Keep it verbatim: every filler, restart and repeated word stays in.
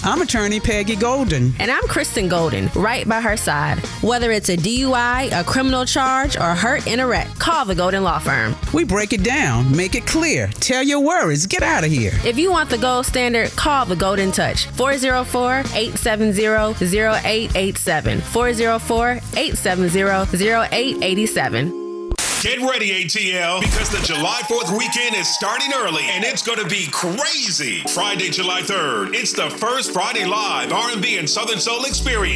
I'm attorney Peggy Golden. And I'm Kristen Golden, right by her side. Whether it's a D U I, a criminal charge, or hurt in a wreck, call the Golden Law Firm. We break it down, make it clear, tell your worries, get out of here. If you want the gold standard, call the Golden Touch. four oh four, eight seven zero, zero eight eight seven. four oh four, eight seven zero, zero eight eight seven. Get ready, A T L, because the July fourth weekend is starting early, and it's going to be crazy. Friday, July third, it's the first Friday Live R and B and Southern Soul experience.